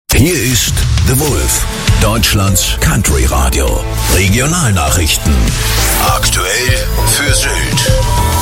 Hier ist The Wolf, Deutschlands Country Radio. Regionalnachrichten. Aktuell für Sylt.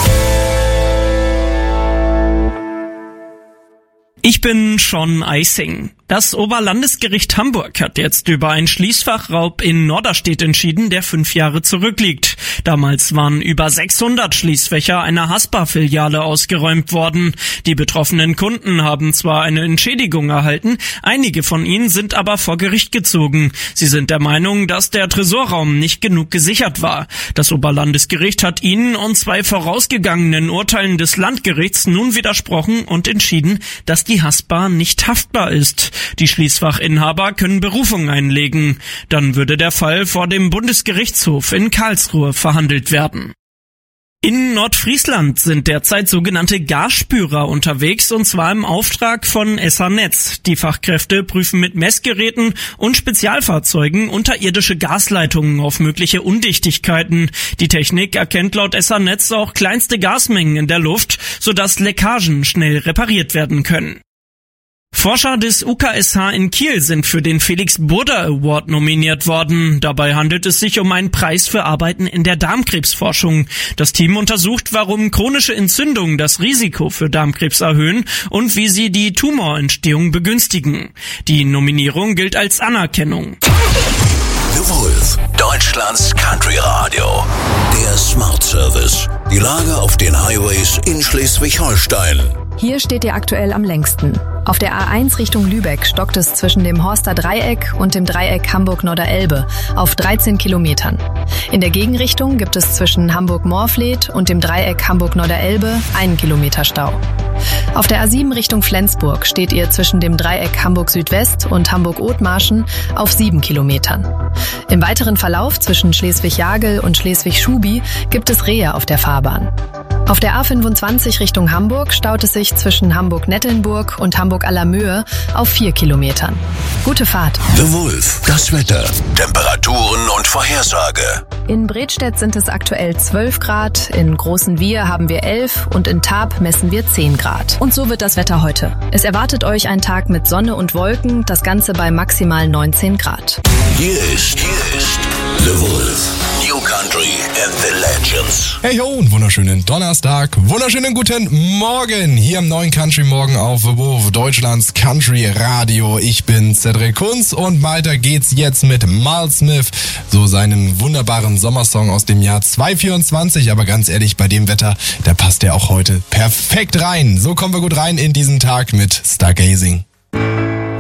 Ich bin Sean Eising. Das Oberlandesgericht Hamburg hat jetzt über einen Schließfachraub in Norderstedt entschieden, der 5 Jahre zurückliegt. Damals waren über 600 Schließfächer einer Haspa-Filiale ausgeräumt worden. Die betroffenen Kunden haben zwar eine Entschädigung erhalten, einige von ihnen sind aber vor Gericht gezogen. Sie sind der Meinung, dass der Tresorraum nicht genug gesichert war. Das Oberlandesgericht hat ihnen und 2 vorausgegangenen Urteilen des Landgerichts nun widersprochen und entschieden, dass die Haspa nicht haftbar ist. Die Schließfachinhaber können Berufung einlegen. Dann würde der Fall vor dem Bundesgerichtshof in Karlsruhe verhandelt werden. In Nordfriesland sind derzeit sogenannte Gasspürer unterwegs, und zwar im Auftrag von SA-Netz. Die Fachkräfte prüfen mit Messgeräten und Spezialfahrzeugen unterirdische Gasleitungen auf mögliche Undichtigkeiten. Die Technik erkennt laut SA-Netz auch kleinste Gasmengen in der Luft, sodass Leckagen schnell repariert werden können. Forscher des UKSH in Kiel sind für den Felix Burda Award nominiert worden. Dabei handelt es sich um einen Preis für Arbeiten in der Darmkrebsforschung. Das Team untersucht, warum chronische Entzündungen das Risiko für Darmkrebs erhöhen und wie sie die Tumorentstehung begünstigen. Die Nominierung gilt als Anerkennung. The Wolf, Deutschlands Country Radio. Der Smart Service. Die Lage auf den Highways in Schleswig-Holstein. Hier steht ihr aktuell am längsten. Auf der A1 Richtung Lübeck stockt es zwischen dem Horster Dreieck und dem Dreieck Hamburg-Norderelbe auf 13 Kilometern. In der Gegenrichtung gibt es zwischen Hamburg-Morfleet und dem Dreieck Hamburg-Norderelbe 1 Kilometer Stau. Auf der A7 Richtung Flensburg steht ihr zwischen dem Dreieck Hamburg-Südwest und Hamburg-Othmarschen auf 7 Kilometern. Im weiteren Verlauf zwischen Schleswig-Jagel und Schleswig-Schubi gibt es Rehe auf der Fahrbahn. Auf der A25 Richtung Hamburg staut es sich zwischen Hamburg-Nettelnburg und Hamburg-Allermöhe auf 4 Kilometern. Gute Fahrt. The Wolf, das Wetter, Temperaturen und Vorhersage. In Bredstedt sind es aktuell 12 Grad, in Großen Wier haben wir 11 und in Tarp messen wir 10 Grad. Und so wird das Wetter heute. Es erwartet euch ein Tag mit Sonne und Wolken, das Ganze bei maximal 19 Grad. Hier ist The Wolf, New Country and the Legends. Hey ho und wunderschönen Donnerstag, wunderschönen guten Morgen hier im neuen Country Morgen auf The Wolf, Deutschlands Country Radio. Ich bin Cedric Kunz und weiter geht's jetzt mit Miles Smith, so seinen wunderbaren Sommersong aus dem Jahr 2024. Aber ganz ehrlich, bei dem Wetter, da passt der auch heute perfekt rein. So kommen wir gut rein in diesen Tag mit Stargazing.